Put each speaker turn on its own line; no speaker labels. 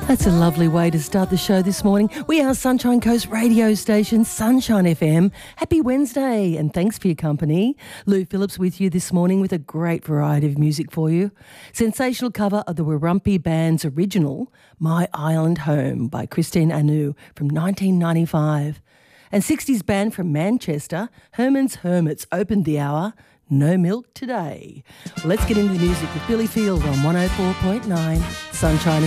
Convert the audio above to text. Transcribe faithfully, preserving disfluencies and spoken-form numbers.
That's a lovely way to start the show this morning. We are Sunshine Coast radio station, Sunshine F M. Happy Wednesday and thanks for your company. Lou Phillips with you this morning with a great variety of music for you. Sensational cover of the Warumpi Band's original, My Island Home by Christine Anu from nineteen ninety-five. And sixties band from Manchester, Herman's Hermits, opened the hour, No Milk Today. Well, let's get into the music with Billy Field on one oh four point nine Sunshine